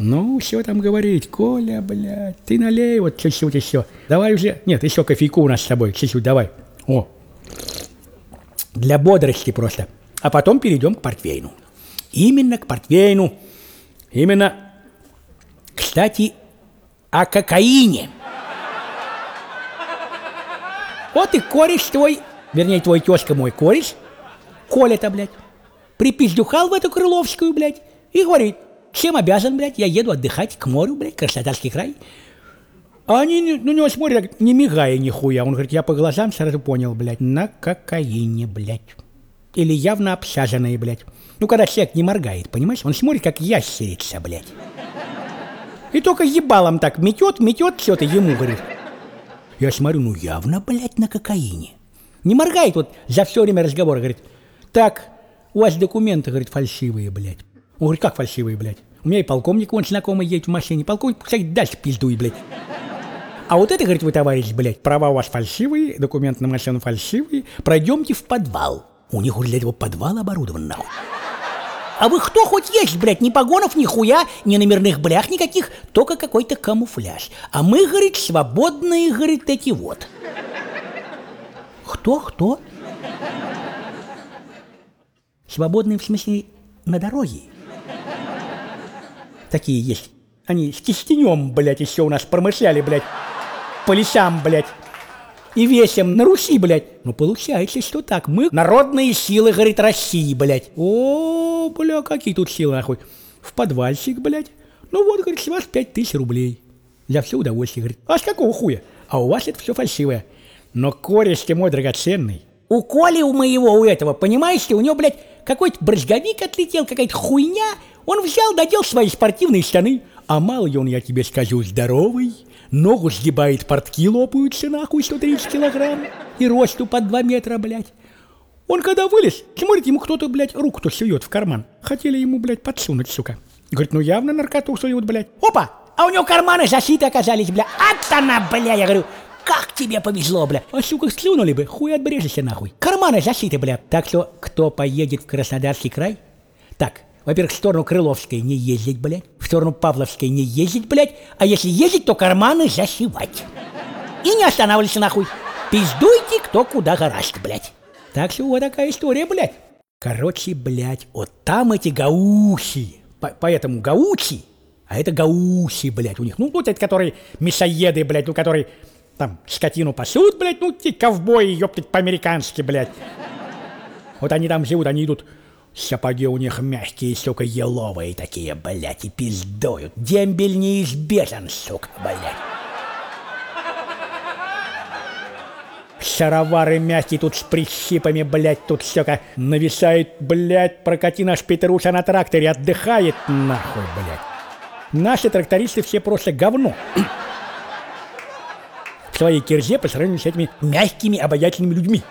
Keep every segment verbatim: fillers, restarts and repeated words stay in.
Ну, все там говорить, Коля, блядь, ты налей вот чуть-чуть еще. Давай уже, нет, еще кофейку у нас с тобой, чуть-чуть давай. О, для бодрости просто. А потом перейдем к портвейну. Именно к портвейну. Именно, кстати, о кокаине. Вот и кореш твой, вернее, твой тезка мой кореш, Коля-то, блядь, припиздюхал в эту Крыловскую, блядь, и говорит, чем обязан, блядь, я еду отдыхать к морю, блядь, Краснодарский край. А они на него смотрят, не мигая нихуя. Он говорит, я по глазам сразу понял, блядь, на кокаине, блядь. Или явно обсаженные, блядь. Ну, когда человек не моргает, понимаешь? Он смотрит, как ящерица, блядь. И только ебалом так метет, метет, что-то ему, говорит. Я смотрю, ну явно, блядь, на кокаине. Не моргает вот за все время разговора, говорит. Так, у вас документы, говорит, фальшивые, блядь. Он говорит, как фальшивые, блядь? У меня и полковник, вон, знакомый едет в машине. Полковник, кстати, дальше пиздует, блядь. А вот это, говорит, вы, товарищ, блядь, права у вас фальшивые, документы на машину фальшивые. Пройдемте в подвал. У них, говорит, для этого подвал оборудован, нахуй. А вы кто хоть есть, блядь? Ни погонов, ни хуя, ни номерных блях никаких, только какой-то камуфляж. А мы, говорит, свободные, говорит, эти вот. Кто, кто? Свободные, в смысле, на дороге. Такие есть. Они с кистенем, блядь, еще у нас промышляли, блядь, по лесам, блядь, и весим на Руси, блядь. Ну, получается, что так. Мы народные силы, говорит, России, блядь. О, бля, какие тут силы, нахуй. В подвальчик, блядь. Ну, вот, говорит, с вас пять тысяч рублей. За все удовольствие, говорит. А с какого хуя? А у вас это все фальшивое. Но кореш ты мой драгоценный. У Коли, у моего, у этого, понимаешь ты, у него, блядь, какой-то брызговик отлетел, какая-то хуйня. Он взял, надел свои спортивные штаны. А малый он, я тебе скажу, здоровый. Ногу сгибает, портки лопаются, нахуй, сто тридцать килограмм. И росту под два метра, блядь. Он когда вылез, смотрит, ему кто-то, блядь, руку-то сует в карман. Хотели ему, блядь, подсунуть, сука. Говорит, ну явно наркоту суют, блядь. Опа! А у него карманы зашиты оказались, бля. А-то она, бля, я говорю, как тебе повезло, бля. А, сука, слюнули бы, хуй отбрежешься, нахуй. Карманы зашиты, бля. Так что, кто поедет в Краснодарский край? Так, во-первых, в сторону Крыловской не ездить, блядь. В сторону Павловской не ездить, блядь. А если ездить, то карманы зашивать. И не останавливайся, нахуй. Пиздуйте, кто куда гораст, блядь. Так что вот такая история, блядь. Короче, блядь, вот там эти гаухи. По поэтому гаучи, а это гаухи, блядь, у них. Ну, вот эти, которые мясоеды, блядь, ну, которые там скотину пасут, блядь, ну, те ковбои, ёптать, по-американски, блядь. Вот они там живут, они идут. Сапоги у них мягкие, сука, еловые такие, блядь, и пиздуют. Дембель неизбежен, сука, блядь. Шаровары мягкие тут с прищипами, блядь, тут, сука, нависает, блядь, прокати наш Петруша на тракторе, отдыхает, нахуй, блядь. Наши трактористы все просто говно. В своей кирзе по сравнению с этими мягкими, обаятельными людьми.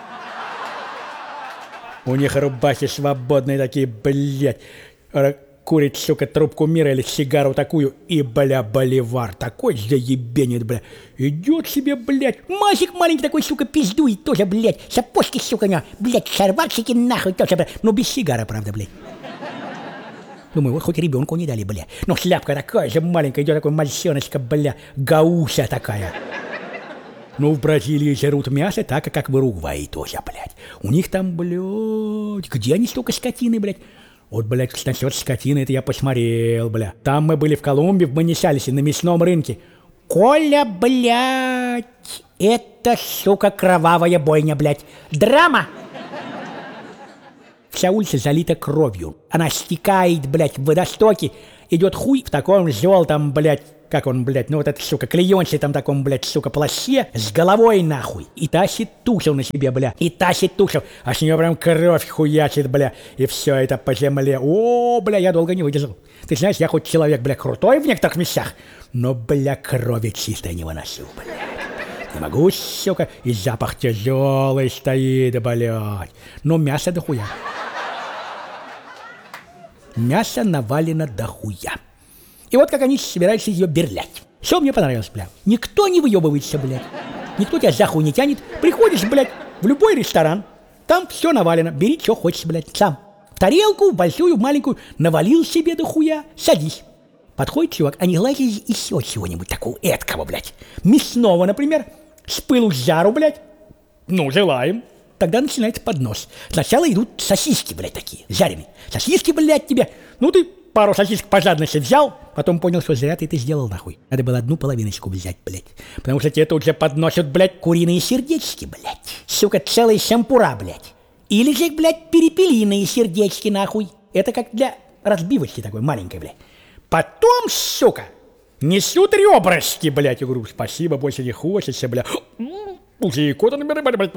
У них рубахи свободные такие, блядь. Курит, сука, трубку мира или сигару такую, и, бля, боливар такой заебенит, бля. Идет себе, блядь, мазик маленький такой, сука, пиздует тоже, блядь. Сапожки, сука, у него, блядь, шарварчики нахуй тоже, блядь. Ну, без сигара, правда, блядь. Думаю, вот хоть ребенку не дали, бля. Но шляпка такая же маленькая, идет такой мальчоночка, бля, гауся такая. Ну, в Бразилии жрут мясо так, как в Уругвае тоже, блядь. У них там, блядь, где они столько скотины, блядь? Вот, блядь, насчет скотины, это я посмотрел, бля. Там мы были в Колумбии, в Манисалесе, на мясном рынке. Коля, блядь, это, сука, кровавая бойня, блядь. Драма! Вся улица залита кровью. Она стекает, блядь, в водостоке. Идет хуй в таком желтом, блядь, как он, блядь, ну вот этот, сука, клеенчатый там таком, блядь, сука, плаще с головой, нахуй. И тащит тушу на себе, бля. И тащит тушу. А с нее прям кровь хуячит, бля. И все это по земле. О, бля, я долго не выдержал. Ты знаешь, я хоть человек, бля, крутой в некоторых местах, но, бля, крови чистой не выношу, блядь. Не могу, сука, и запах тяжелый стоит, блядь. Но мясо дохуя. Мясо навалено дохуя. И вот как они собираются ее берлять. Все мне понравилось, бля. Никто не выебывается, блядь. Никто тебя за хуй не тянет. Приходишь, блядь, в любой ресторан. Там все навалено. Бери, что хочешь, блядь, сам. В тарелку, в большую, в маленькую. Навалил себе дохуя. Садись. Подходит чувак, а не гладить еще чего-нибудь такого эткого, блядь. Мясного, например, с пылу с жару, блядь. Ну, желаем. Тогда начинается поднос. Сначала идут сосиски, блядь, такие, жареные. Сосиски, блядь, тебе. Ну, ты пару сосисок по жадности взял, потом понял, что зря ты это сделал, нахуй. Надо было одну половиночку взять, блядь. Потому что тебе тут же подносят, блядь, куриные сердечки, блядь. Сука, целые шампура, блядь. Или же, блядь, перепелиные сердечки, нахуй. Это как для разбивочки такой маленькой, блядь. Потом, сука, несут ребрышки, блядь. Я говорю, спасибо, больше не хочется, блядь. Уже кота набирай.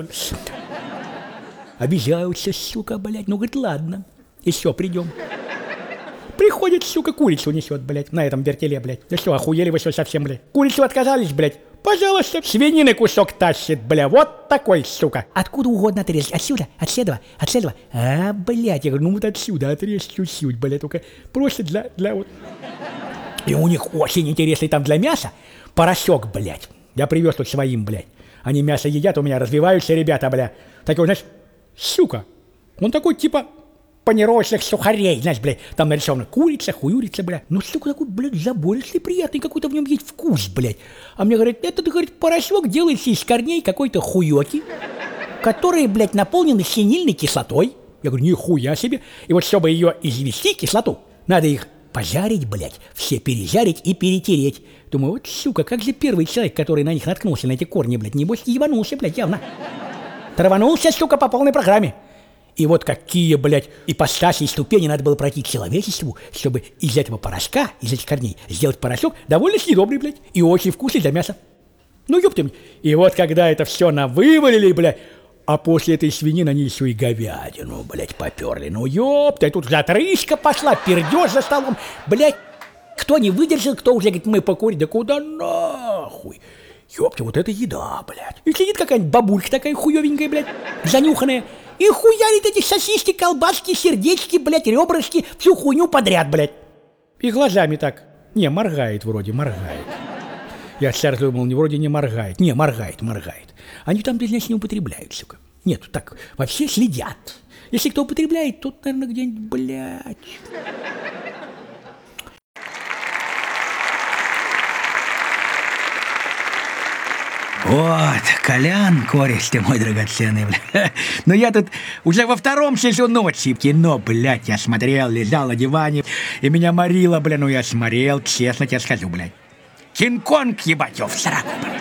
Обижаются, сука, блядь. Ну, говорит, ладно, еще придем. Приходит, сука, курицу несет, блядь, на этом вертеле, блядь. Да что, охуели вы что совсем, блядь? Курицу отказались, блядь. Пожалуйста, свинины кусок тащит, бля, вот такой, сука. Откуда угодно отрезать, отсюда, отследова, отследова. А, блядь, я говорю, ну вот отсюда отрежь чуть-чуть, блядь, только просто для, для вот. И у них очень интересный там для мяса поросек, блядь. Я привез тут своим, блядь. Они мясо едят, у меня развиваются ребята, бля. Такой, знаешь, сука. Он такой, типа, панировочных сухарей, знаешь, блядь. Там нарисована курица, хуюрица, блядь. Ну, сука, такой, блядь, забористый, приятный, какой-то в нем есть вкус, блядь. А мне говорят, этот, говорит, поросек делается из корней какой-то хуёки, которые, блядь, наполнены синильной кислотой. Я говорю, нихуя себе. И вот, чтобы ее извести, кислоту, надо их пожарить, блядь, все пережарить и перетереть. Думаю, вот, сука, как же первый человек, который на них наткнулся, на эти корни, блядь, небось, ебанулся, блядь, явно. Траванулся, сука, по полной программе. И вот какие, блядь, ипостаси и ступени надо было пройти человечеству, чтобы из этого порошка, из этих корней, сделать порошок довольно съедобный, блядь, и очень вкусный для мяса. Ну, ёпты. И вот когда это все навывалили, блядь, а после этой свинины они еще и говядину, блядь, поперли. Ну, ёпта, тут же отрыжка пошла, пердеж за столом, блядь. Кто не выдержал, кто уже говорит, мы покурить, да куда нахуй? Ёпта, вот это еда, блядь. И сидит какая-нибудь бабулька такая хуёвенькая, блядь, занюханная, и хуярит эти сосиски, колбаски, сердечки, блядь, ребрышки, всю хуйню подряд, блядь. И глазами так, не, моргает вроде, моргает. Я сейчас думал, не вроде не моргает, не, моргает, моргает. Они там, значит, не употребляют, сука. Нет, так, вообще следят. Если кто употребляет, тут, наверное, где-нибудь, блядь. Вот, Колян, кореш ты мой драгоценный, бля. Но я тут уже во втором часу ночи кино, блядь, я смотрел, лежал на диване, и меня морило, бля, ну я смотрел, честно тебе скажу, блядь. Кинг-Конг, ебать, его в сраку, блядь.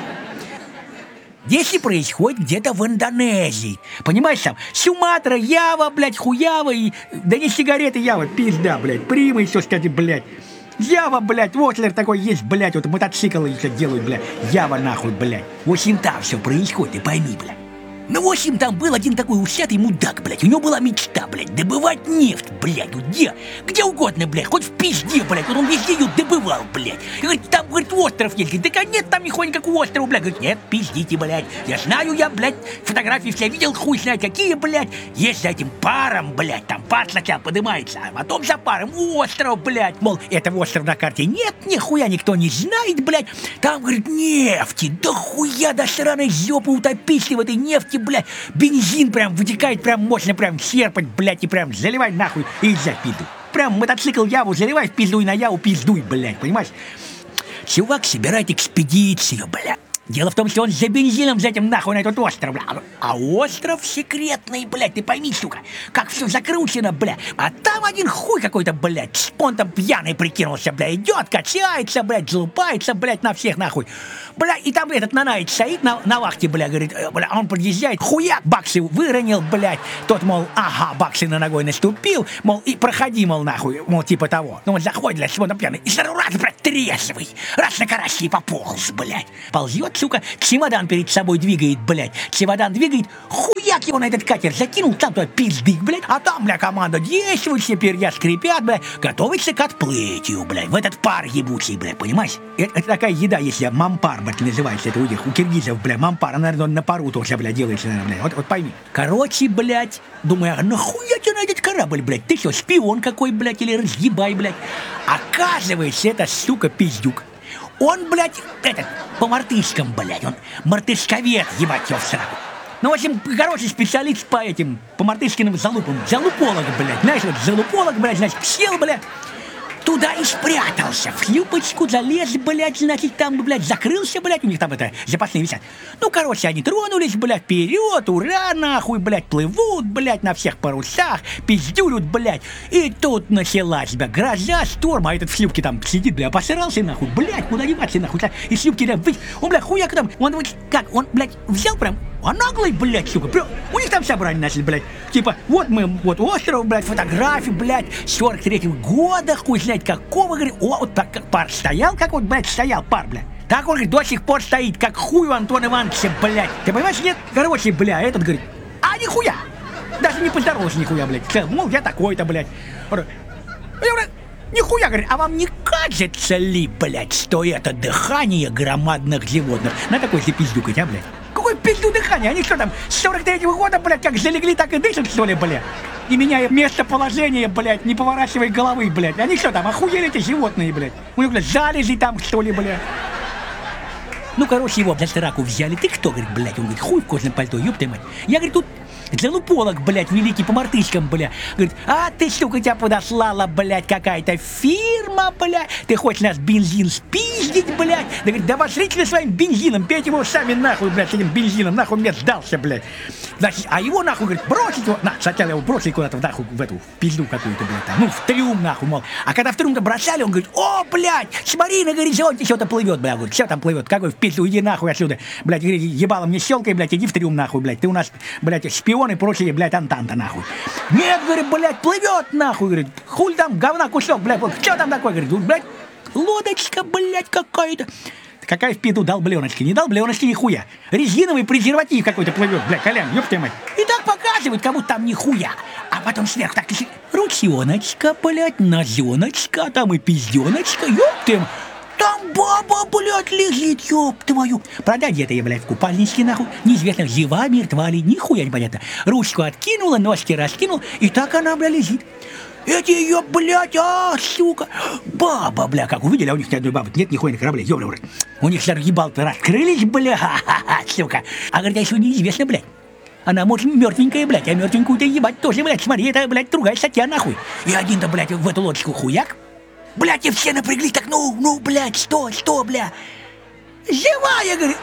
Действие происходит где-то в Индонезии. Понимаешь, там Суматра, Ява, блядь, хуява и... Да не сигареты, Ява, пизда, блядь, Прима еще, кстати, блядь. Ява, блядь, Вотлер такой есть, блядь, вот мотоциклы еще делают, блядь. Ява нахуй, блядь. В общем, там все происходит, ты пойми, блядь. Ну, в общем, там был один такой усатый мудак, блядь. У него была мечта, блядь, добывать нефть, блядь. Ну, где? Где угодно, блядь, хоть в пизде, блядь. Вот он везде ее добывал, блядь. И говорит, там, говорит, остров есть. Говорит, да нет там нихуя никакого острова, блядь. Говорит, нет, пиздите, блядь. Я знаю, я, блядь, фотографии все видел, хуй знает какие, блядь. Есть за этим паром, блядь, там пар сначала поднимается, а потом за паром остров, блядь. Мол, этого острова на карте нет, нихуя никто не знает, блядь. Там, говорит, нефти, да хуя до сраной жопы утопись в этой нефти, блядь, бензин прям вытекает, прям мощно, прям серпать, блядь, и прям заливай нахуй и езжай в пизду. Прям мотоцикл Яву заливай в пизду и на Яву пиздуй, блядь, понимаешь? Чувак собирает экспедицию, блядь. Дело в том, что он за бензином за этим нахуй на этот остров, бля. А остров секретный, блядь, ты пойми, сука, как все закручено, бля. А там один хуй какой-то, блядь, он там пьяный прикинулся, бля, идет, качается, блядь, залупается, блядь, на всех нахуй. Бля, и там этот Нанаич стоит на, на вахте, бля, говорит, бля, он подъезжает, хуяк, баксы выронил, блядь. Тот, мол, ага, баксы на ногой наступил, мол, и проходи, мол, нахуй, мол, типа того. Ну, он заходит, блядь, он там пьяный, и сразу раз, блядь, трезвый, раз на карасе и пополз, блядь. Ползет, сука, чемодан перед собой двигает, блядь. Чемодан двигает, хуяк его на этот катер закинул, там туда пиздык, блядь. А там, бля, команда действует, все перья скрипят, блядь, готовится к отплытию, блядь, в этот пар ебучий, блядь, понимаешь? Это, это такая еда, если мампар, блядь, называется, это у них, у киргизов, блядь, мампар, наверное, на пару тоже, блядь, делается, наверное, блядь, вот, вот пойми. Короче, блядь, думаю, а нахуя тебе на этот корабль, блядь, ты что, шпион какой, блядь, или разъебай, блядь? Оказывается, это, сука, пиздюк. Он, блядь, этот, по мартышкам, блядь, он мартышковед, ебать его в сраку. Ну, в общем, хороший специалист по этим, по мартышкиным залупам. Залуполог, блядь, знаешь, вот залуполог, блядь, значит, сел, блядь, туда и спрятался. В шлюпочку залез, блядь, значит, там, блядь, закрылся, блядь, у них там это, запасные висят. Ну, короче, они тронулись, блядь, вперед, ура, нахуй, блядь, плывут, блядь, на всех парусах, пиздюлют, блядь. И тут началась, блядь, гроза, шторм, а этот в шлюпке там сидит, блядь, посрался, нахуй, блядь, куда деваться, нахуй, и шлюпки, да, он, блядь, хуяк там, он, как, он, блядь, взял прям, а наглый, блядь, сука, прям, у них там вся брань начали, блядь, типа, вот мы, вот остров, блядь, фотографии, блядь, сорок третьего года, хуй знает какого, говорит, о, вот так, как пар стоял, как вот, блядь, стоял пар, блядь. Так он, говорит, до сих пор стоит, как хуй у Антона Ивановича, блядь. Ты понимаешь, нет? Короче, бля, этот говорит, а нихуя, даже не поздоровался нихуя, блядь. Мол, я такой-то, блядь. Я говорю, нихуя, говорит, а вам не кажется ли, блядь, что это дыхание громадных животных? На такой себе пиздюкать, а, блядь? Какое пизду дыхание? Они что там, с сорок третьего года, блядь, как залегли, так и дышат, что ли, блядь? Не меняя местоположение, блядь, не поворачивая головы, блядь. Они что там, охуели эти животные, блядь? У них, блядь, залежи там, что ли, блядь? Ну, короче, его за сраку взяли. Ты кто, говорит, блядь? Он говорит, хуй в кожаном пальто, ёб ты мать. Я, говорит, тут залуполог, блядь, великий по мартышкам, блядь. Говорит, а ты, сука, тебя подослала, блядь, какая-то фирма, блядь. Ты хочешь нас бензин спиздить, блядь. Да, говорит, да вошлите вы своим бензином, пейте его сами нахуй, блядь, с этим бензином, нахуй мне сдался, блядь. Значит, а его, нахуй, говорит, бросить его, на, сначала его бросили куда-то, нахуй, в эту, в пизду какую-то, блядь, там, ну, в трюм, нахуй, мол. А когда в трюм-то бросали, он говорит, о, блядь, смотри, на горизонте что-то плывет, блядь. Говорит, что там плывет, какой в пизду, иди нахуй отсюда, блядь, говорит, ебало мне щелкай, блядь, иди в трюм, нахуй, блядь, ты у нас, блядь, шпион и прочие, блядь, антанта, нахуй. Нет, говорит, блядь, плывет, нахуй, говорит, хуй там, говна кусок, блядь, что там такое, говорит, блядь, лодочка, блядь, какая-то. Какая в пизду долбленочки? Не долбленочки, нихуя. Резиновый презерватив какой-то плывет, бля, Колян, ёб твою мать. И так показывают, как будто там нихуя. А потом сверху так, ручоночка, блядь, нозеночка, там и пизденочка, ёб ты мать. Там баба, блядь, лежит, ёб твою. Правда, одетая, блядь, в купальничке, нахуй. Неизвестно, жива, мертва ли, нихуя непонятно. Ручку откинула, ножки раскинул, и так она, бля, лежит. Эти ее, блядь, а, сука, баба, бля, как увидели, а у них ни одной бабы нет, нихуя на корабле, ёбля, блядь. У них сэр ебал-то раскрылись, бля, ха-ха-ха, сука. А говорит, а еще неизвестно, блядь. Она, может, мертвенькая, блядь, а мертвенькую-то ебать тоже, блядь, смотри, это, блядь, другая статья, нахуй. И один-то, блядь, в эту лодочку хуяк. Блядь, и все напряглись так, ну, ну, блядь, что, что, бля. Живая, говорит,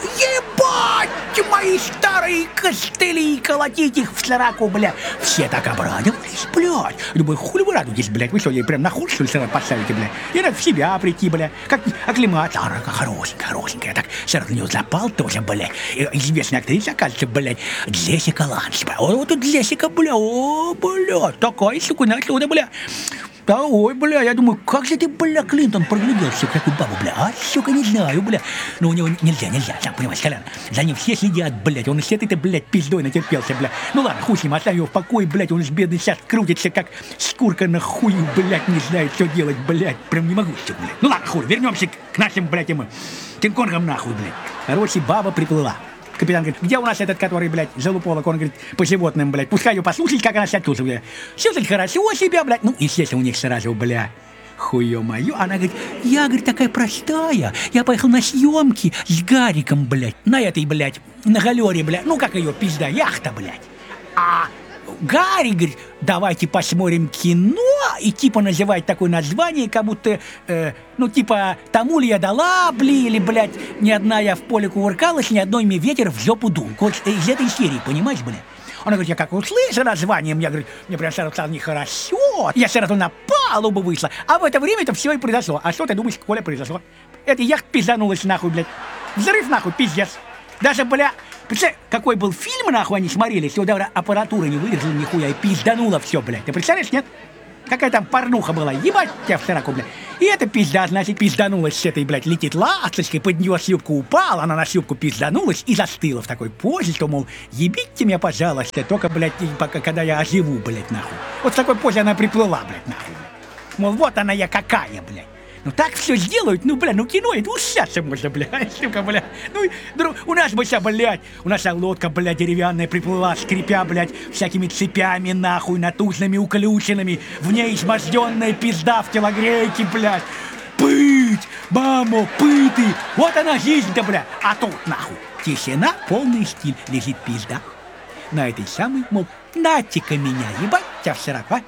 ебать, мои старые костыли, колотить их в сраку, бля. Все так обрадовались, блядь. Думаю, хули вы радуетесь, блядь, вы что, ей прям на хуй, что ли, сразу поставите, бля? И надо в себя прийти, бля, как оклематься. А, хорошенькая, хорошенькая, так сразу на нее запал тоже, блядь. И известная актриса, оказывается, блядь, Джессика Ланч, бля. О, вот тут Джессика, бля, о, блядь, такая, сука, отсюда, бля. Да, ой, бля, я думаю, как же ты, бля, Клинтон прогляделся в такую бабу, бля, а, сука, не знаю, бля. Но у него нельзя, нельзя, сам понимаешь, Колян, за ним все следят, блядь, он с этой-то, блядь, пиздой натерпелся, бля. Ну ладно, хуй с ним, оставь его в покое, блядь, он ж бедный сейчас крутится, как шкурка на хую, блядь, не знает, что делать, блядь, прям не могу, что, блядь. Ну ладно, хуй, вернемся к нашим, блядь, ему Кинг-Конгам, нахуй, блядь. Короче, баба приплыла. Капитан говорит, где у нас этот, который, блядь, залуполок, он говорит, по животным, блядь, пускай ее послушать, как она себя тут, блядь. Все, блядь, хорошо себя, блядь. Ну, естественно, у них сразу, бля, хуё мою. Она говорит, я, говорит, такая простая, я поехал на съемки с Гариком, блядь, на этой, блядь, на галере, блядь, ну, как ее, пизда, яхта, блядь. А Гарри, говорит, давайте посмотрим кино, и типа называет такое название, как будто, э, ну, типа, тому ли я дала, бли, или, блядь, ни одна я в поле кувыркалась, ни одной мне ветер в жопу дул. Вот из этой серии, понимаешь, блядь? Она говорит, я как услышала название, я, говорит, мне прям сразу стало нехорошо, я сразу на палубу вышла, а в это время это все и произошло. А что ты думаешь, Коля, произошло? Эта яхта пизданулась нахуй, блядь. Взрыв нахуй, пиздец. Даже, бля, представляешь, какой был фильм, нахуй, они смотрели, все, даже аппаратура не выдержала нихуя, и пизданула все, блядь. Ты представляешь, нет? Какая там порнуха была, ебать тебя в сороку, блядь. И эта пизда, значит, пизданулась с этой, блядь, летит ласточкой, под нее шлюпка упала, она на шлюпку пизданулась и застыла в такой позе, что, мол, ебите меня, пожалуйста, только, блядь, пока, когда я оживу, блядь, нахуй. Вот в такой позе она приплыла, блядь, нахуй. Мол, вот она я какая, блядь. Ну так все сделают, ну, бля, ну кино, это усяться можно, бля, сука, бля. Ну, друг, у нас бы вся, блядь, у нас вся лодка, бля, деревянная приплыла, скрипя, блядь, всякими цепями, нахуй, натужными уключенными, в ней изможденная пизда в телогрейке, блядь. Пыть, мамо, пыты, вот она жизнь-то, бля. А тут, нахуй, тишина, полный стиль, лежит пизда. На этой самой, мол, нате-ка меня, ебать тебя в сорок, а?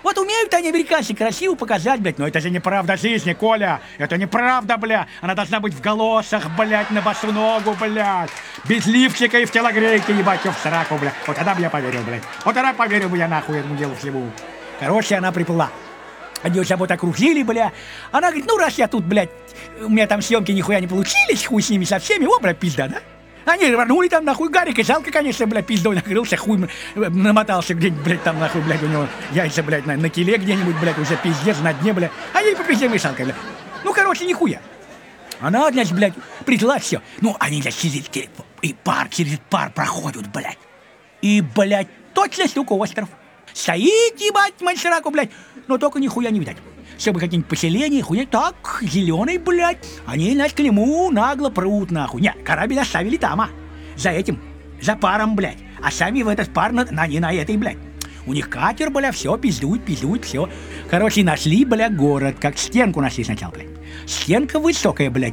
Вот умеют они, американцы, красиво показать, блядь, но это же неправда жизни, Коля. Это неправда, бля. Она должна быть в галошах, блядь, на босу ногу, блядь. Без лифчика и в телогрейке, ебать, в сраку, блядь. Вот тогда бы я поверил, блядь. Вот тогда поверил бы я нахуй этому делу всему. Короче, она приплыла. Они вот вот окружили, бля. Она говорит, ну раз я тут, блядь, у меня там съемки нихуя не получились, хуй с ними со всеми, о, блядь, пизда, да? Они рванули там, нахуй, Гарик, и жалко, конечно, блядь, пиздой накрылся, хуй намотался где-нибудь, блядь, там, нахуй, блядь, у него яйца, блядь, на, на киле где-нибудь, блядь, уже пиздец, на дне, блядь. А ей по пизде мешалка, блядь. Ну, короче, нихуя. Она, значит, блядь, приплыла, все. Ну, они, значит, через, и пар, через пар проходят, блядь. И, блядь, точно, сука, остров. Стоит, ебать, мать сраку, блядь, но только нихуя не видать. Все бы какие-нибудь поселения, хуйня, так, зеленый, блядь. Они, значит, к нему нагло прут, нахуй. Нет, корабль оставили там, а. За этим, за паром, блядь. А сами в этот пар, на, на, не на этой, блядь. У них катер, бля, все, пиздует, пиздует, все. Короче, нашли, бля, город, как стенку нашли сначала, блядь. Стенка высокая, блядь.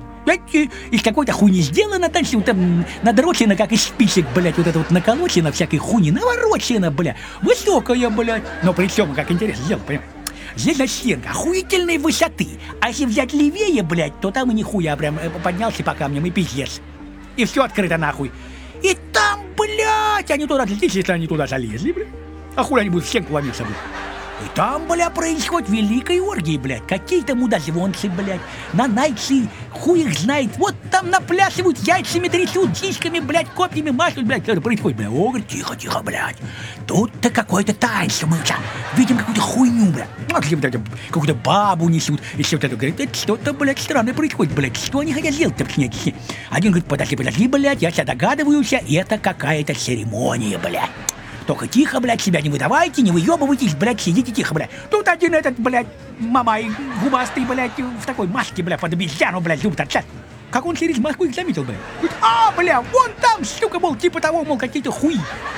Из какой-то хуйни сделана, там все там надрочено, как из спичек, блядь, вот это вот наколочено, всякой хуйни, наворочено, бля. Высокая, блядь. Но при чем, как интересно сделано, понимаешь? Здесь, значит, стенка охуительной высоты. А если взять левее, блядь, то там и нихуя прям поднялся по камням и пиздец. И все открыто нахуй. И там, блядь, они туда залезли, если они туда залезли, блядь. А хуй они будут в стенку ломиться, блядь. И там, бля, происходит великая оргия, блядь. Какие-то мудозвонцы, блядь, нанайцы, хуй их знает. Вот там наплясывают, яйцами трясут, сиськами, блядь, копьями машут, блядь. Что происходит, блядь? О, говорит, тихо, тихо, блядь. Тут-то какое-то таинство мы сейчас видим какую-то хуйню, блядь. Какую-то бабу несут. И все вот это, говорит, это что-то, блядь, странное происходит, блядь. Что они хотят сделать-то, снять? Один говорит, подожди, подожди, блядь, я себя догадываюсь, это какая-то церемония, блядь. Только тихо, блядь, себя не выдавайте, не выебывайтесь, блядь, сидите тихо, блядь. Тут один этот, блядь, мамай, губастый, блядь, в такой маске, блядь, под обезьяну, блядь, любит отчасти. Как он через маску их заметил, блядь. Говорит, а, бля, вон там, сука, мол, типа того, мол, какие-то хуи.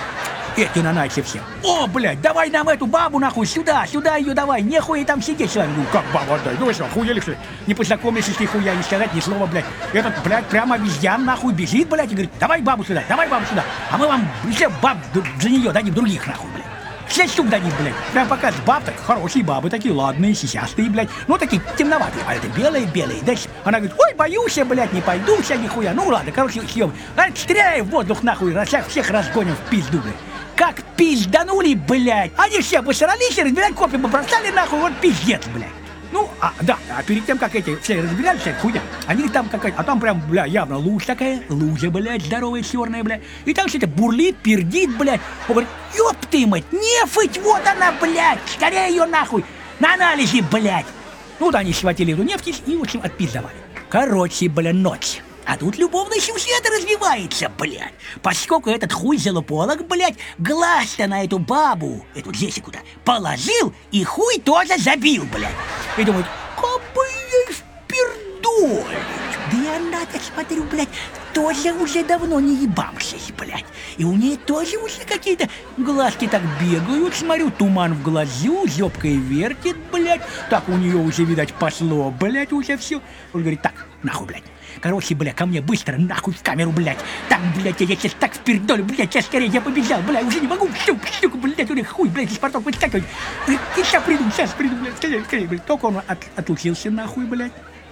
Эти нанайцы все. О, блядь, давай нам эту бабу, нахуй, сюда, сюда ее давай, нехуй там сидеть с вами. Ну, как бабу отдай? Ну вы что, хуели, что ли? Не познакомились, ни хуя, не сказать ни слова, блядь. Этот, блядь, прямо обезьян, нахуй, бежит, блядь, и говорит, давай бабу сюда, давай бабу сюда. А мы вам все баб за нее дадим других, нахуй, блядь. Шесть штук дадим, блядь. Прям покажет баб, так хорошие бабы, такие ладные, сисястые, блядь. Ну, такие темноватые, а это белые-белые. Дальше она говорит, ой, боюсь я, блядь, не пойду вся нихуя. Ну, ладно, короче, съем. А, стреляй в воздух, нахуй, всех, всех разгоним в пизду, блядь. Как пизданули, блядь. Они все посрались и разбирать копья побросали, нахуй, вот пиздец, блядь. Ну, а, да, а перед тем, как эти все разбирались, вся хуйня, они там какая-то, а там прям, бля, явно лужа такая, лужа, блядь, здоровая, черная, блядь. И там все это бурлит, пердит, блядь. Он говорит, ёб ты, мать, нефть, вот она, блядь, скорее ее нахуй, на анализе, блядь. Ну, да, они схватили эту нефть и, в общем, отпиздовали. Короче, бля, ночь. А тут любовный сюжет развивается, блядь. Поскольку этот хуй залуполок, блядь, глаз-то на эту бабу, эту Джессику-то, положил и хуй тоже забил, блядь. И думает, кабы ей впердолить. Да и она-то, смотрю, блядь, тоже уже давно не ебамшись, блядь. И у нее тоже уже какие-то глазки так бегают, смотрю, туман в глазу, зёбкой вертит, блядь. Так у нее уже, видать, пошло, блядь, уже все. Он говорит, так, нахуй, блядь. Короче, бля, ко мне быстро, нахуй в камеру, блядь. Так, блядь, я сейчас так впердолю, блядь, сейчас скорее я побежал, блядь, уже не могу, сука, сука, блядь, у них хуй, блядь, из портов выскакивать. Сейчас приду, сейчас приду, блядь, скорее, скорее, блядь. Только он от, отлучился, нахуй, блядь.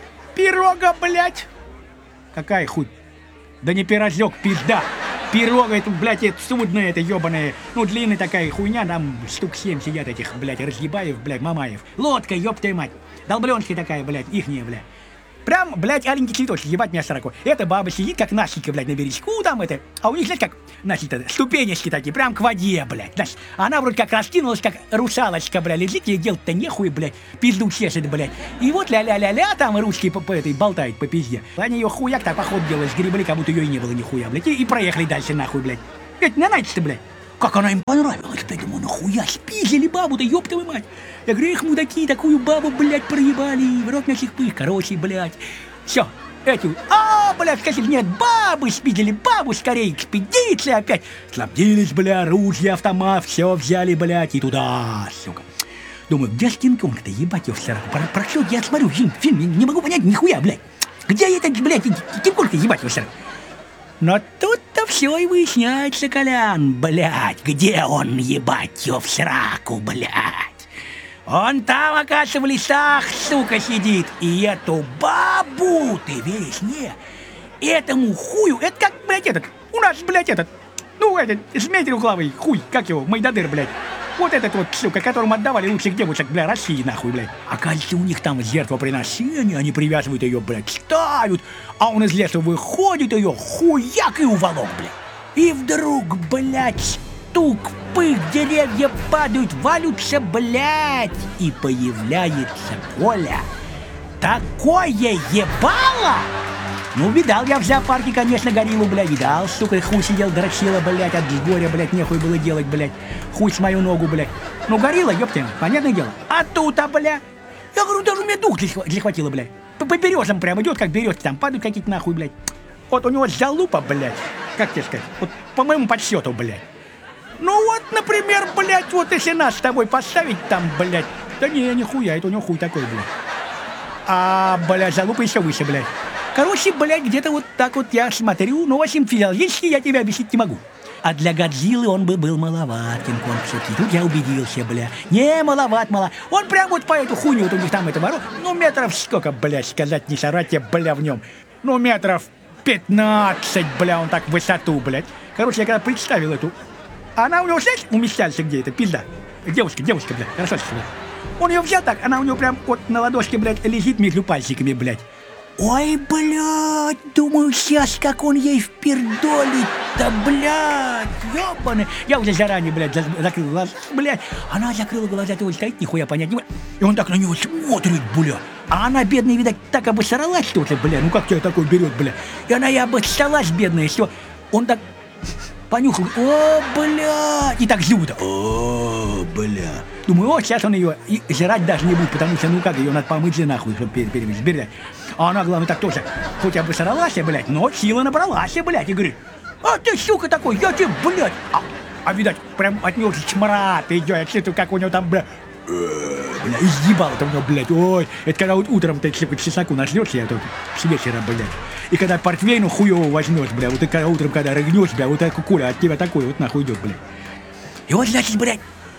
Пирога, блядь. Какая хуй? Да не пирожок, пизда. Пирога, это, блядь, это судная, это ебаная, ну, длинная такая хуйня, там штук семь сидят этих, блядь, разъебаев, блядь, мамаев. Лодка, ёб твою мать. Долбленки такая, блядь, ихняя, блядь. Прям, блядь, аленький цветочек, ебать меня сороку. Эта баба сидит, как Настенька, блядь, на бережку там это. А у них, знаешь, как, значит, ступенечки такие, прям к воде, блядь. Значит, она вроде как раскинулась, как русалочка, блядь, лежит, ей делать-то нехуй, блядь, пизду чешет, блядь. И вот ля-ля-ля-ля, там ручки по, по этой болтают по пизде. Они ее хуяк так поход делали, сгребли, как будто ее и не было нихуя, блядь. И, и проехали дальше, нахуй, блядь. Блядь, на ночь-то, блядь. Как она им понравилась, блядь, думаю, нахуя спиздили бабу-то, ёб твою мать. Я говорю, их мудаки такую бабу, блядь, проебали, в рот на пых, короче, блядь. Все, эти, а, блядь, сказали, нет, бабы спиздили, бабу скорее, экспедиции опять. Слабдились, блядь, ружья, автомат, все взяли, блядь, и туда, сука. Думаю, где ж Кинг-Конг-то, ебать его в сраку, про, про что я смотрю фильм, фильм, не, не могу понять нихуя, блядь. Где этот, блядь, Кинг-Конг-то, ебать его в сраку. Но тут-то все и выясняется, Колян, блядь, где он, ебать его в сраку, блядь. Он там, оказывается, в лесах, сука, сидит. И эту бабу, ты веришь, не? Этому хую, это как, блядь, этот, у нас, блядь, этот, ну, этот, змей трехглавый хуй, как его, Майдадыр, блядь. Вот этот вот, сука, которому отдавали лучших девушек, бля, России, нахуй, блядь. Оказывается, у них там жертвоприношение, они привязывают ее, блядь, ставят, а он из леса выходит, ее хуяк и уволок, блядь. И вдруг, блядь, стук, пых, деревья падают, валются, блядь, и появляется Коля. Такое ебало! Ну, видал я в зоопарке, конечно, гориллу, блядь, видал, сука, хуй сидел, дрочила, блядь, от горя, блядь, нехуй было делать, блядь, хуй с мою ногу, блядь. Ну, горилла, ёптя, понятное дело. А тут-то, блядь, я говорю, даже у меня дух захватило, блядь. По, по березам прям идет, как березки, там падают какие-то нахуй, блядь. Вот у него залупа, блядь, как тебе сказать, вот по моему подсчету, блядь. Ну вот, например, блядь, вот если нас с тобой поставить там, блядь, да не, нихуя, это у него хуй такой, блядь. А, блядь, залупа еще выше, блядь. Короче, блядь, где-то вот так вот я смотрю, но, в общем, физиологически я тебе объяснить не могу. А для Годзиллы он бы был маловат, Кинг-Конг все-таки. Тут я убедился, бля. Не, маловат, мало. Он прям вот по эту хуйню, вот у них там это ворот. Ну, метров сколько, блядь, сказать не соврать тебе, бля, в нем. Ну, метров пятнадцать, бля, он так в высоту, блядь. Короче, я когда представил эту... Она у него, знаешь, умещается где это, пизда. Девушка, девушка, блядь, хорошо, блядь. Он ее взял так, она у него прям вот на ладошке, блядь, лежит между пальчиками, блядь. Ой, блядь, думаю, сейчас как он ей впердолит-то, блядь, ёбаный. Я уже заранее, блядь, закрыл глаза, блядь. Она закрыла глаза, ты вот стоит, нихуя понять не может. И он так на него смотрит, блядь. А она, бедная, видать, так обосралась что-то, блядь. Ну как тебя такой берет, блядь. И она и обоссалась, бедная, все. Он так понюхал, о, блядь, и так зубы-то, о, блядь. Думаю, о, сейчас он ее и жрать даже не будет, потому что, ну как, ее надо помыть же нахуй, чтобы перевести, блядь. А она, главное, так тоже, хоть обосралась, блядь, но сила набралась, блядь, и говорит, а ты, сука, такой, я тебе, блядь. А, а видать, прям от него чмрат идет, я чувствую, как у него там, блядь, бля, изъебало-то у него, блядь, ой. Это когда вот утром ты по чесноку нажрёшься, я тут с вечера, блядь. И когда портвейну хуёво возьмёшь, блядь, вот ты когда утром, когда рыгнёшь, блядь, вот такой Коля от тебя такой вот нахуй идёт, блядь. И вот, значит, блядь,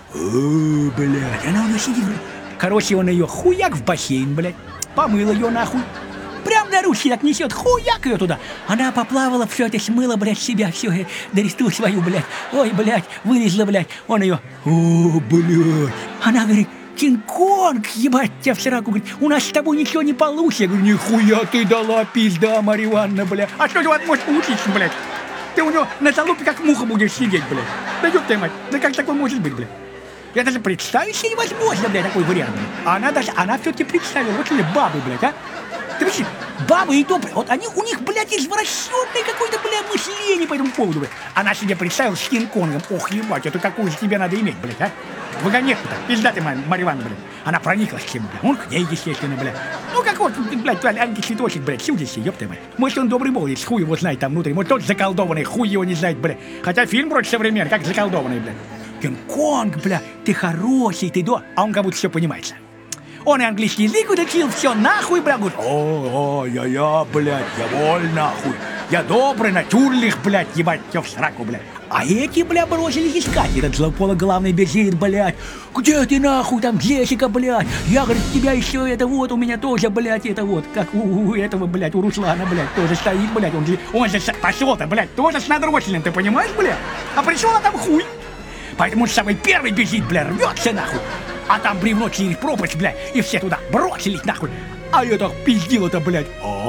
о, блядь, она у него сидит, блядь. Короче, он её хуяк в бассейн, блядь, помыл её нахуй. Прям на ручки так несет, хуяк ее туда. Она поплавала, все это смыла, блядь, себя, все, доресту свою, блядь. Ой, блядь, вылезла, блядь. Он ее, о, блядь. Она говорит, Кинг-Конг, ебать тебя в сраку, говорит, у нас с тобой ничего не получится. Я говорю, нихуя ты дала, пизда, Марья Ивановна, блядь. А что у вас может получиться, блядь? Ты у него на залупе как муха будешь сидеть, блядь. Да ёб твою мать, да как такое может быть, блядь? Я даже представить себе невозможно, блядь, такой вариант, блядь. А она даже, она все-таки представила, вот ли бабы, блядь, а? Ты видишь, бабы и то, вот они, у них, блядь, извращенное какое-то, блядь, мышление по этому поводу, блядь. Она себе представила с Кинг-Конгом. Ох, ебать, это какую же тебе надо иметь, блядь, а? Вагонетку-то, пизда ты, Марья Ивановна, блядь. Она прониклась к чему, блядь. Он к ней, естественно, блядь. Ну, как вот, блядь, Альки Цветочек, блядь, чудище, ёб ты, блядь. Может, он добрый молодец, хуй его знает там внутри. Может, тот заколдованный, хуй его не знает, блядь. Хотя фильм вроде современный, как заколдованный, блядь. Кинг-Конг, блядь, ты хороший, ты до... А он как будто все понимается. Он и английский язык учил, все нахуй, бля, говорит, о, о, я, я, блядь, я воль нахуй, я добрый, натюрлих, блядь, ебать, тебя в сраку, блядь. А эти, бля, бросились искать, этот злопологлавный бежит, блядь, где ты нахуй, там, Джессика, блядь, я, говорит, тебя еще, это вот, у меня тоже, блядь, это вот, как у, у этого, блядь, у Руслана, блядь, тоже стоит, блядь, он же, он же пошел-то, блядь, тоже с надроченным, ты понимаешь, блядь, а пришел, а там хуй, поэтому он самый первый бежит, блядь, рвется, нахуй. А там бревно через пропасть, блядь, и все туда бросились, нахуй. А я так пиздил-то, блядь.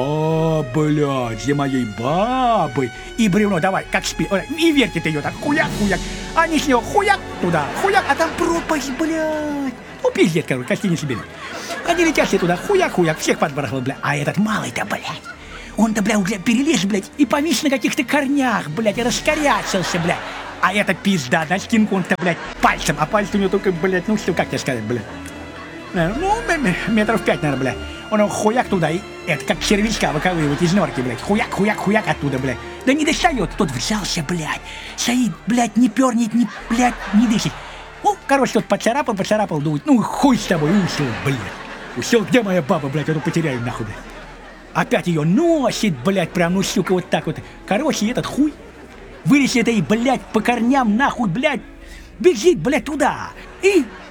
А, блядь, за моей бабой. И бревно давай, как спи. И вертит ее так, хуяк-хуяк. Они с него хуяк туда, хуяк, а там пропасть, блядь. Ну, пиздец, короче, кости не себе. Они летят все туда, хуяк-хуяк, всех подбрасывал, блядь. А этот малый-то, блядь, он-то, блядь, уже перелез, блядь, и повис на каких-то корнях, блядь, и раскорячился, блядь. А это пизда, значит, Кинг-Конг-то, блядь, пальцем. А пальцы у него только, блядь, ну что, как тебе сказать, блядь. Ну, метров пять, наверное, блядь. Он его хуяк туда, и это как червячка выковыривать из норки, блядь. Хуяк, хуяк, хуяк оттуда, блядь. Да не достает, тот взялся, блядь. Стоит, блядь, не пернет, не, блядь, не дышит. Ну, короче, тот поцарапал, поцарапал, думает, ну, хуй с тобой, ушел, блядь. Ушел, где моя баба, блядь, эту потеряю, нахуй, блядь. Опять ее носит, блядь, прям, ну, сука, вот так вот. Короче, этот хуй вылез этой, блядь, по корням, нахуй, блядь, бежит, блядь, туда. И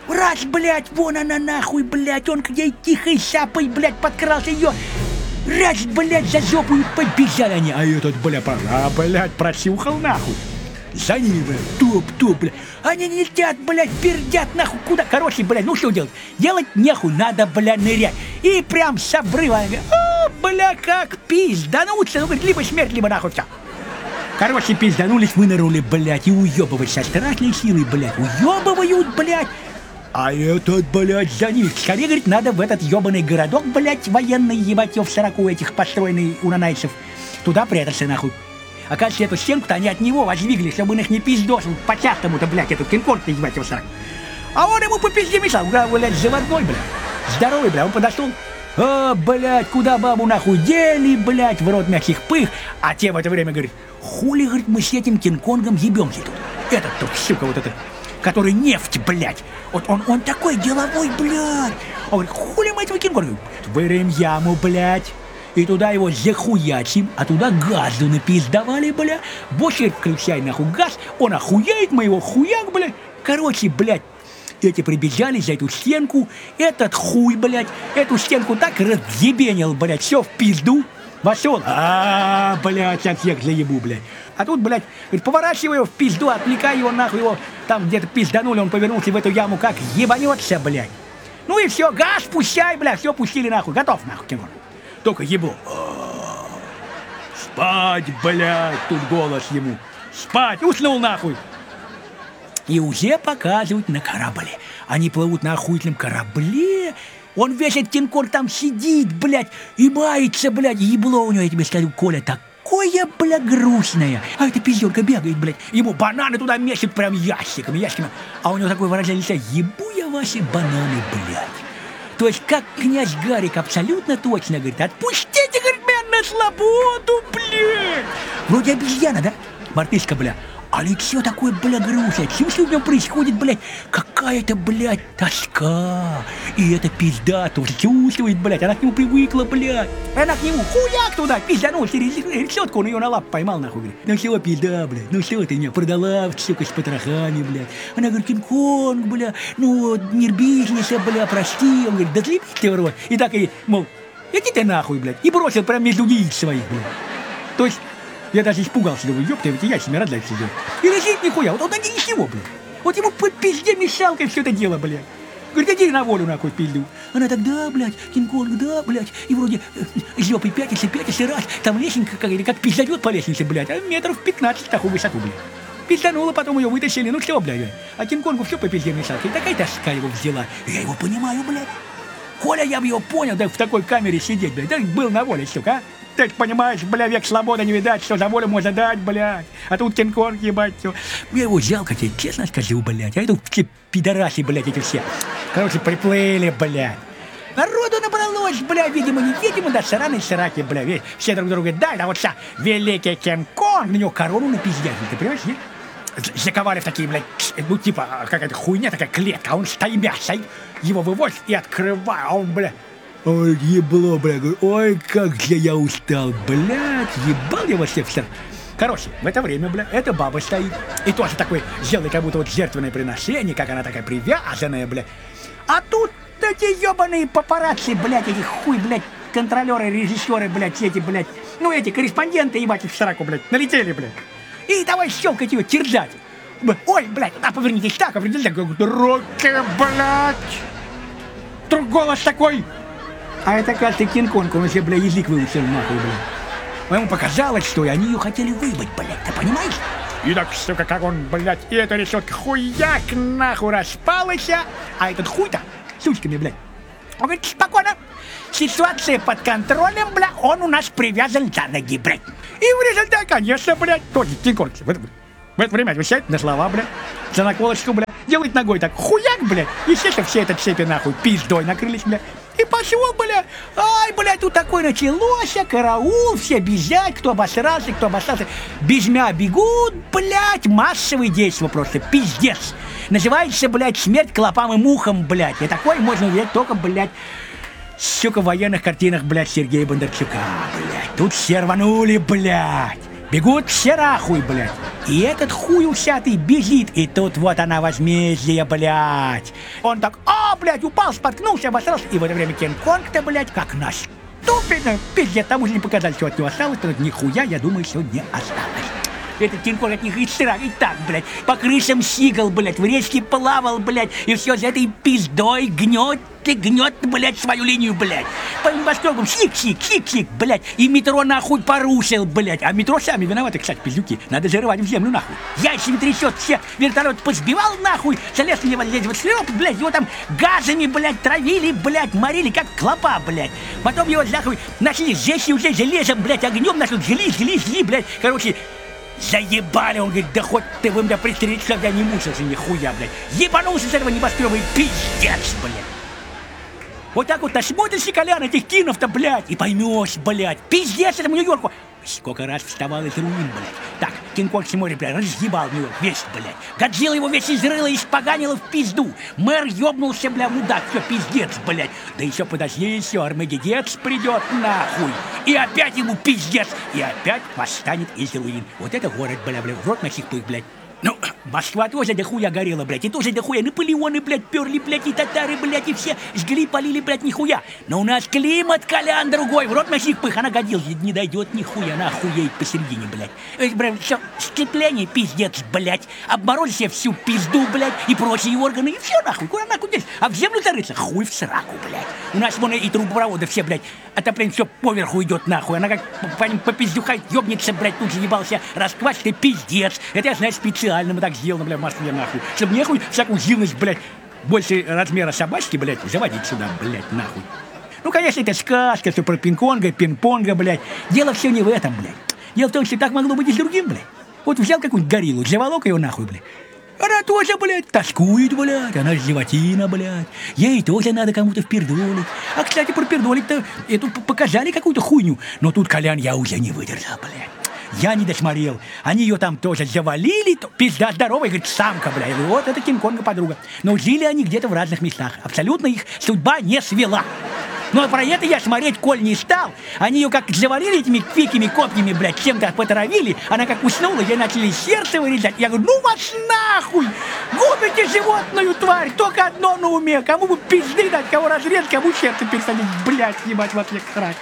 Раз, блядь, вон она нахуй, блядь, он к ней тихой сапой, блядь, подкрался ее. Раз, блядь, за жопу и побежали они. А этот, блядь, а, блядь, просюхал нахуй. За ними, блядь, туп-туп, блядь. Они не летят, блядь, пердят нахуй куда. Короче, блядь, ну что делать? Делать нехуй, надо, блядь, нырять. И прям с обрыва, а, бля, как пиздануться. Ну, говорит, либо смерть, либо нахуй все. Короче, пизданулись, вынырнули, блядь, и уебывают со страшной силой, блядь. Уебывают, блядь. А этот, блядь, за них. Скорее, говорит, надо в этот ебаный городок, блядь, военный, ебать, в сороку этих построенный у нанайцев. Туда прятаться, нахуй. Оказывается, эту стенку-то они от него воздвигли, чтобы он их не пиздосил по-частому-то, блядь, этот кинкорд, ебать, его сорок. А он ему по пизде мешал, блядь, заводной, блядь. Здоровый, блядь, он подошел. А, блядь, куда бабу нахуй дели, блядь, в рот мягких пых. А те в это время говорят, хули, говорит, мы с этим Кинг-Конгом ебемся тут. Этот тут, сука, вот этот, который нефть, блядь. Вот он, он такой деловой, блядь. Он говорит, хули мы этого Кинг-Конга? Вырыем яму, блядь. И туда его захуячим, а туда газу напиздавали, бля. Больше включай нахуй газ, он охуеет, мы его хуяк, бля. Короче, блядь, эти прибежали за эту стенку, этот хуй, блядь, эту стенку так разъебенил, блядь, все в пизду. Вошел, а, блядь, от всех заебу, блядь. А тут, блядь, говорит, поворачивай его в пизду, отвлекай его нахуй, его там где-то пизданули, он повернулся в эту яму, как ебанется, блядь. Ну и все, газ пущай, блядь, все пустили нахуй, готов нахуй, Кинг-Конг. Только ебу. Спать, блядь, тут голос ему. Спать, уснул нахуй. И уже показывают на корабле. Они плывут на охуительном корабле. Он весь этот Кинг-Конг там сидит, блядь, и мается, блядь. Ебло у него, я тебе скажу, Коля, такое, бля, грустное. А эта пизденка бегает, блядь. Ему бананы туда месят прям ящиками, ящиками. А у него такое выражение лица: ебу я ваши бананы, блядь. То есть, как князь Гарик абсолютно точно говорит: отпустите, говорит, меня на свободу, блядь. Вроде обезьяна, да? Мартышка, бля. А лицо такое, бля, грустное. Чувствую, в нем происходит, блядь, какая-то, блядь, тоска. И эта пизда тоже чувствует, блядь. Она к нему привыкла, блядь. Она к нему хуяк туда пизданул через решетку, он ее на лап поймал, нахуй, говорит. Ну все, пизда, блядь, ну все, ты меня продала, сука, с потрохами, блядь. Она говорит: Кинг-Конг, бля, ну, мир бизнеса, бля, прости. Он говорит: да заебись ты в рот. И так и, мол, иди ты нахуй, блядь. И бросил прям между яиц своих, блядь. То есть, я даже испугался, думаю, ёпта, ведь я себе рожать сидел. И лежит нихуя, вот он один ничего, блядь. Вот ему по пизде мешалкой все это дело, блядь. Говорит, иди на волю, нахуй, пизду. Она так: да, блядь, Кинг-Конг, да, блядь. И вроде э, жопой пятится, пятится, раз. Там лестница как, или как пиздадет по лестнице, блядь. А метров пятнадцать такую высоту, блядь. Пизданула, потом ее вытащили, ну все, блядь. А Кинг-Конгу все по пизде мешалкой. Такая тоска его взяла. Я его понимаю, блядь. Коля, я бы его понял, да в такой камере сидеть, блядь. Да был на воле, сука, а. Ты понимаешь, бля, век свободы не видать, что за волю можно дать, блядь. А тут Кинг-Конг, ебать, все. Мне его жалко, тебе честно скажу, блядь. А это все пидораси, блядь, эти все. Короче, приплыли, блядь. Народу набралось, бля, видимо, невидимо, да, сраные сраки, бля, ведь все друг друга дали, а вот сейчас великий Кинг-Конг, на него корону напиздят, ты понимаешь, нет? Заковали в такие, блядь, ну, типа, какая-то хуйня, такая клетка, а он стоимя стоит, его вывозит и открывает, а он, бля, ой, ебло, бля, ой, как же я устал, блядь, ебал я вас всех всех. Короче, в это время, бля, эта баба стоит, и тоже такой сделай, как будто вот жертвенное приношение, как она такая привязанная, бля. А тут эти ебаные папарацци, блядь, эти хуй, блядь, контролеры, режиссеры, блядь, эти, блядь, ну эти корреспонденты, ебать, в сраку, блядь, налетели, блядь. И давай щелкать ее, терзать. Ой, блядь, а повернитесь так, а повернитесь так, руки, блядь. Вдруг голос такой. А это, кажется, Кинг-Конг, он себе, бля, язык выучил, нахуй, бля. Ему показалось, что они ее хотели выебать, блядь, ты понимаешь? И так, сука, как он, блядь, и эта решетка хуяк нахуй распалась, а этот хуй-то, сучками, блядь. Он говорит: спокойно, ситуация под контролем, бля, он у нас привязан за ноги, блядь. И в результате, конечно, блядь, тот Кинг-Конг в это, в это время отвечает на слова, блядь, за наколочку, блядь, делает ногой так, хуяк, блядь, и естественно, все это цепи, нахуй, пиздой накрылись, блядь. И пошел, бля, ай, блядь, тут такое началось, караул, все бежать, кто обосрался, кто обосрался. Бежмя бегут, блядь, массовые действия просто, пиздец. Называется, блядь, смерть клопам и мухам, блядь. И такое можно увидеть только, блядь, сука, в военных картинах, блядь, Сергея Бондарчука, блядь. Тут все рванули, блядь. Бегут все нахуй, блядь. И этот хуй усятый бежит, и тут вот она возмездие, блядь. Он так, а, блядь, упал, споткнулся, обосрался, и в это время Кинг-Конг-то, блядь, как наступит, пиздец, тому же не показали, что от него осталось, то нихуя, я думаю, что не осталось. Этот Кинг-Конг от них и срак, и так, блядь, по крышам сигал, блядь, в речке плавал, блядь, и все за этой пиздой гнет и гнет, блядь, свою линию, блядь. По небоскребам сик-сик, сик-сик, блядь, и метро нахуй порушил, блядь. А метро сами виноваты, кстати, пиздюки, надо зарывать в землю, нахуй. Яйцами трясет, все вертолет позбивал, нахуй, залез на него, лезть в слёп, блядь, его там газами, блядь, травили, блядь, морили, как клопа, блядь. Потом его, нахуй, нашли здесь уже железом, блядь, огнем, нашли, жгли, жгли, жгли, блядь, короче, заебали, он говорит, да хоть ты вы меня пристрелите, когда не мучился, нихуя, блядь. Ебанулся с этого небоскреба и пиздец, блядь. Вот так вот насмотришься, Колян, этих кинов-то, блядь, и поймешь, блядь, пиздец этому Нью-Йорку. Сколько раз вставал из руин, блядь. Так, Кинг-Конг смотрит, блядь, разъебал Нью-Йорк весь, блядь. Годзилла его весь изрыла и испоганила в пизду. Мэр ёбнулся, бля, мудак, все, пиздец, блядь. Да еще подожди, еще Армагеддец придет, нахуй. И опять ему пиздец. И опять восстанет из руин. Вот это город, бля, бля, в рот носих пых, блядь. Ну, Москва тоже дохуя горела, блядь, и тоже дохуя Наполеоны, блядь, перли, блядь, и татары, блядь, и все жгли, полили, блядь, нихуя. Но у нас климат, Колян, другой, в рот носих пых, она годилась, не дойдет нихуя, она охуеет посередине, блядь. Эх, блядь, все, сцепление, пиздец, блядь, обморозили себе всю пизду, блядь, и прочие органы, и все, нахуй, куда нахуй здесь? А в землю зарыться, хуй в сраку, блядь. У нас вон и трубопроводы все, блядь, отопление все поверху идет, нахуй, она как по ним попиздюхать, ёбнется, блядь, тут же ебался, расквасит, и пиздец. Это я знаю специально. Мы так сделано, бля, в Москве, нахуй. Чтобы нехуй всякую живность, блядь, больше размера собачки, блядь, заводить сюда, блядь, нахуй. Ну, конечно, это сказка, все про пинг-понга, пинг-понга, блядь. Дело все не в этом, блядь. Дело в том, что так могло быть и с другим, блядь. Вот взял какую-нибудь гориллу, заволок ее нахуй, блядь. Она тоже, блядь, тоскует, блядь, она животина, блядь. Ей тоже надо кому-то впердолить. А, кстати, про пердолить-то эту показали какую-то хуйню. Но тут, Колян, я уже не выдержал, блядь. Я не досмотрел. Они ее там тоже завалили. То, пизда здоровая, говорит, самка, бля. И вот это Кинг-Конга подруга. Но жили они где-то в разных местах. Абсолютно их судьба не свела. Но про это я смотреть, коль не стал. Они ее как завалили этими квикими копьями, блядь, чем-то потравили. Она как уснула, ей начали сердце вырезать. Я говорю, ну вас нахуй! Губите животную тварь! Только одно на уме. Кому бы пизды дать, кого разрезать, кому сердце пересадить, блядь, ебать во всех сраках.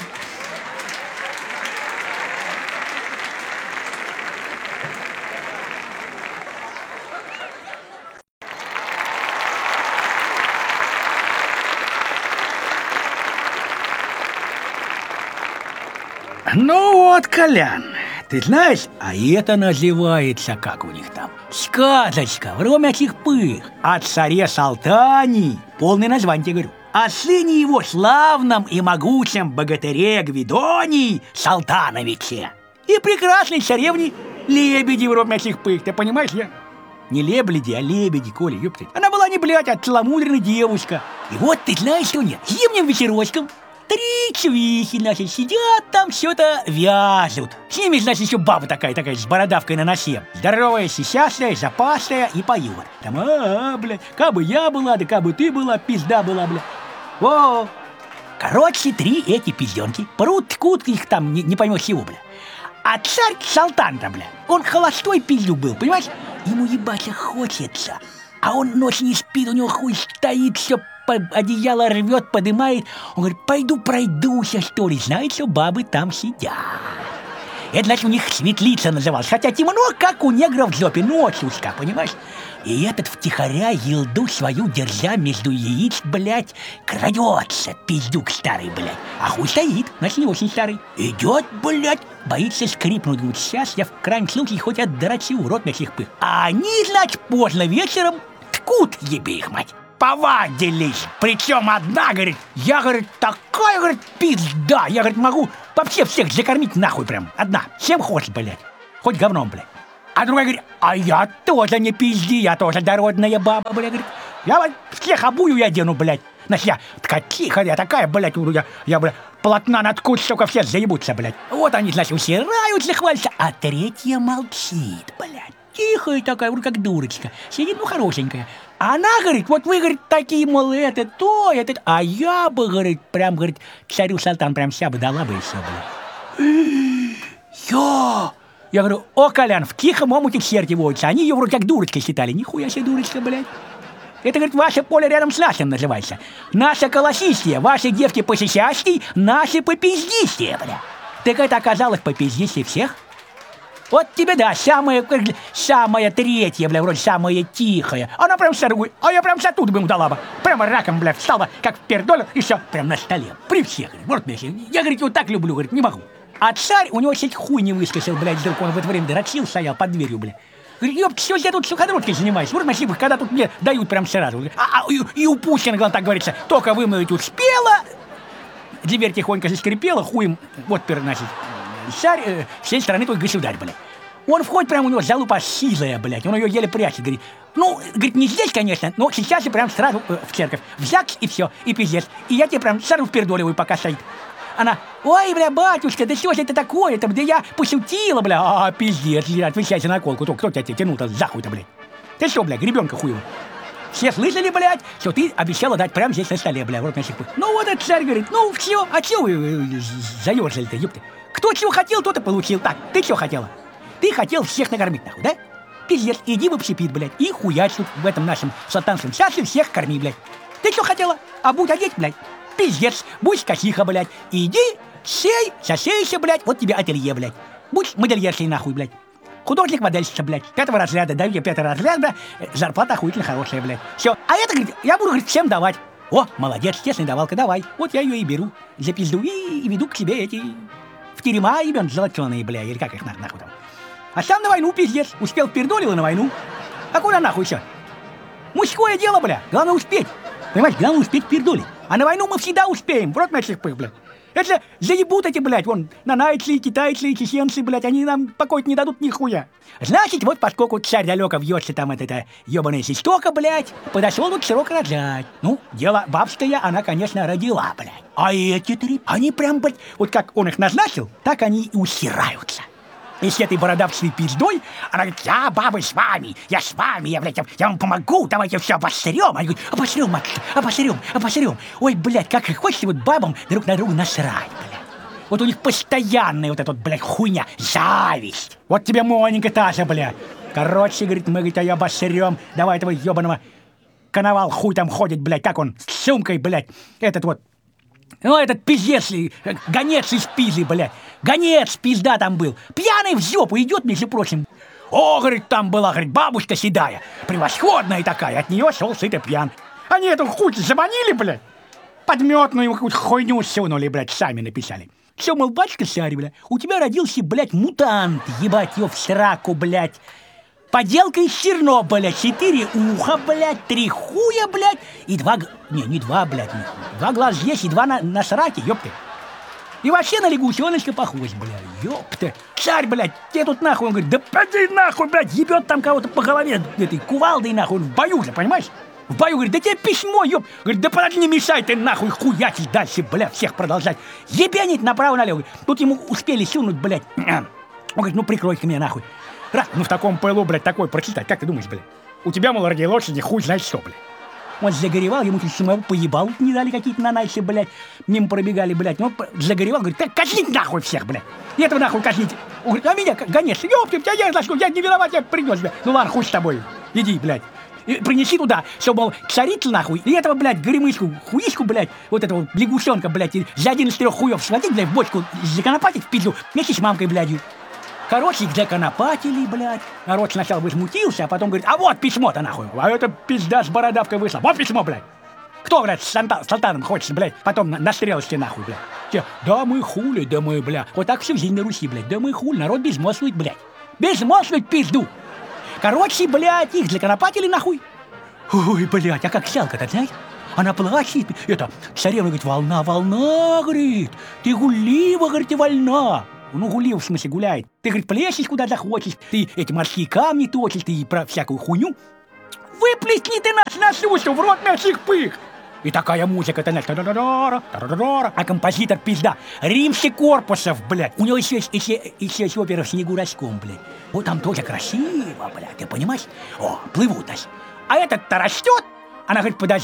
Ну вот, Колян, ты знаешь, а это называется, как у них там, сказочка, вромячих пых, о царе Салтане, полное название тебе говорю, о сыне его славном и могучем богатыре Гвидонии Салтановиче и прекрасной царевне Лебеди вромячих пых, ты понимаешь, я? Не лебеди, а лебеди, Коля, ёптать. Она была не, блядь, а целомудренная девушка. И вот ты знаешь, что нет, зимним вечерочком три чувихи, значит, сидят там, все-то вяжут. С ними, значит, еще баба такая, такая, с бородавкой на носе. Здоровая, сисястая, запасная и поет. Там, а, а, блядь, кабы я была, да кабы ты была, пизда была, блядь. О, короче, три эти пизденки. Прут, ткут их там, не, не поймешь чего, блядь. А царь Салтан-то, блядь, он холостой пиздюк был, понимаешь? Ему ебаться хочется. А он ночь не спит, у него хуй стоит, все одеяло рвет, подымает. Он говорит, пойду пройдуся, что ли. Знаете, что бабы там сидят. Это, значит, у них светлица называлась. Хотя темно, как у негров в жопе, ночь узка, понимаешь? И этот втихаря елду свою, держа между яиц, блядь, крадется, пиздюк старый, блядь. А хуй стоит, значит, не очень старый. Идет, блядь, боится скрипнуть. Говорит, сейчас я в крайнем случае хоть отдрачу в рот на сих пых. А они, значит, поздно вечером ткут, ебе их мать. Повадились. Причем одна, говорит, я, говорит, такая, говорит, пизда. Я, говорит, могу вообще всех закормить нахуй прям. Одна. Чем хочешь, блядь. Хоть говном, блядь. А другая говорит, а я тоже не пизди, я тоже дородная баба, блядь. Говорит, я вот всех обую я одену, блядь. Значит, я такая тихая, я такая, блядь, я, я, блядь, полотна наткут, сука, все заебутся, блядь. Вот они, значит, усираются, хвалятся, а третья молчит, блядь. Тихая такая, вроде как дурочка. Сидит, ну, хорошенькая. А она, говорит, вот вы, говорит, такие, мол, это, то, это, а я бы, говорит, прям, говорит, царю Салтан прям вся бы дала бы и все, блядь. Я, Я говорю, о, Колян, в тихом омуте черти водятся. Они ее вроде как дурочкой считали. Нихуя себе дурочка, блядь. Это, говорит, ваше поле рядом с нашим называется. Наше колосистие, ваши девки посисящие, наши попиздистие, бля. Так это оказалось попиздистие всех? Вот тебе, да, самая, самая третья, бля, вроде самая тихая. Она прям соргует, а я прям за тут бы ему дала бы. Прямо раком, бля, встала, как пердоль, и все, прям на столе. При всех, говорит, вот, бля, я, говорит, вот так люблю, говорит, не могу. А царь, у него чуть хуй не выскочил, блядь, вдруг он в это время дрочил, стоял под дверью, бля. Говорит, ёпт, все, я тут суходродкой занимаюсь. Вот, спасибо, когда тут мне дают прям сразу. А, а, и, и у Пушкина, главное, так говорится, только вымыть успела. Дверь тихонько заскрипела, хуем, вот, значит, царь, э, всей страны твой государь, блядь. Он входит, прям у него залупа сизая, блядь, он ее еле прячет, говорит. Ну, говорит, не здесь, конечно, но сейчас же прям сразу э, в церковь. В ЗАГС и все, и пиздец. И я тебе прям сразу впердоливаю, пока стоит. Она, ой, бля, батюшка, да что же это такое-то, да я пошутила, бля, а, пиздец, я отвечайте на колку, то кто тебя тянул-то за хуй-то, блядь? Ты что, бля, гребенка хуева? Все слышали, блядь, что ты обещала дать прямо здесь на столе, бля, вот на сих пых. Ну вот этот царь говорит, ну все, а чего вы заерзали-то, ёпты? Кто чего хотел, тот и получил. Так, ты что хотела? Ты хотел всех накормить, нахуй, да? Пиздец, иди в общепит, блядь, и хуяч тут в этом нашем сатанском часе всех корми, блядь. Ты что хотела? А будь одеть, блядь. Пиздец, будь косиха, блядь. Иди, сей, сосейся, блядь, вот тебе ателье, блядь. Будь модельершей, нахуй, блядь. Художник-модельщица, блядь. Пятого разряда, даю тебе пятого разряда, зарплата охуительно хорошая, блядь. Все, а это, говорит, я буду, говорит, всем давать. О, молодец, честная давалка, давай. Вот я ее и беру за пизду и, и веду к себе эти... В терема ебен золотеные, бля, или как их нахуй, нахуй там. А сам на войну, пиздец, успел пердолил на войну. А куда нахуй все? Мужское дело, бля, главное успеть. Понимаешь, главное успеть пердолить. А на войну мы всегда успеем, в рот наших пых, блядь. Это же заебут эти, блядь, вон, нанайцы, китайцы, чеченцы, блядь, они нам покой не дадут нихуя. Значит, вот поскольку царь далеко вьется там от эта ебаная систока, блядь, подошел вот срок рожать. Ну, дело бабское, она, конечно, родила, блядь. А эти три, они прям, блядь, вот как он их назначил, так они и усираются. И с этой бородавчей пиздой, она говорит, я, баба, с вами, я с вами, я, блядь, я, я вам помогу, давайте все обосрем. Они говорят, обосрем, матушка, обосрем, обосрем. Ой, блядь, как и хочется вот бабам друг на друга насрать, блядь. Вот у них постоянная вот эта вот, блядь, хуйня, зависть. Вот тебе, Моника, та же, блядь. Короче, говорит, мы, говорит, ее обосрем, давай этого ебаного коновал хуй там ходит, блядь, как он, с сумкой, блядь, этот вот. Ну, этот пиздец, гонец из Пизы, блядь. Гонец, пизда там был. Пьяный в жопу идет, между прочим. О, говорит, там была, говорит, бабушка седая. Превосходная такая. От нее шел сыто пьян. Они эту хуй заманили, блядь. Подметную какую-то хуйню сунули, блядь, сами написали. Все, мол, батюшка царь, блядь, у тебя родился, блядь, мутант. Ебать его в сраку, блядь. Поделка из Чернобыля, четыре уха, блядь, три хуя, блядь, и два... Не, не два, блядь, не, два глаз есть и два на, на сраке, ёпты. И вообще на лягушоночка похож, блядь, ёпты. Царь, блядь, тебе тут нахуй, он говорит, да поди нахуй, блядь, ебет там кого-то по голове этой кувалдой, нахуй, он в бою же, понимаешь? В бою, говорит, да тебе письмо, ёп. Говорит, да подожди, не мешай ты нахуй хуячить дальше, блядь, всех продолжать. Ебенить направо-налево. Тут ему успели сунуть, блядь. Он говорит, ну прикройте меня нахуй. Раз, ну в таком пылу, блядь, такой прочитать, как ты думаешь, блядь? У тебя, мол, ради лошади хуй знает что, блядь. Он загоревал, ему тут самого поебал, не дали какие-то нанайцы, блядь, мимо пробегали, блядь. Он загоревал, говорит, так казнить нахуй всех, блядь. И этого нахуй казните. Он говорит, а меня, гонец, ёпты, тебя я зашел, я не виноват, я принес, блядь. Ну ладно, хуй с тобой, иди, блядь. И принеси туда, что, мол, царица нахуй, и этого, блядь, горемычку, хуишку, блядь, вот этого лягушонка, блядь, за один из трех хуев схватить, блядь, в бочку, законопатить в пизду, вместе с мамкой, блядью. Короче, их законопатили, блядь. Народ сначала возмутился, а потом говорит, а вот письмо-то нахуй. А это пизда с бородавкой вышла. Вот письмо, блядь. Кто, блядь, с султаном хочется, блядь, потом на, на стрелочке нахуй, блядь. Те, да мы хули, да мы, блядь. Вот так всю жизнь на Руси, блядь. Да мы хули, народ безмолвствует, блядь. Безмолвствует пизду. Короче, блядь, их законопатили нахуй. Ой, блядь, а как сялка-то, знаешь? Она плачет, это, царевна говорит, волна, волна, говорит. Ты гулива, говорит, и вольна. Ну, гулил, в смысле, гуляет. Ты, говорит, плещешь куда захочешь, ты эти морские камни точишь, ты про всякую хуйню. Выплесни ты нас на сушу, в рот наших пых. И такая музыка, ты знаешь, а композитор пизда. Римский Корпусов, блядь. У него еще есть, еще, еще есть опера в снегу раском, блядь. Вот там тоже красиво, блядь, ты понимаешь? О, плывут, значит. А этот-то растет. Она говорит, подожди.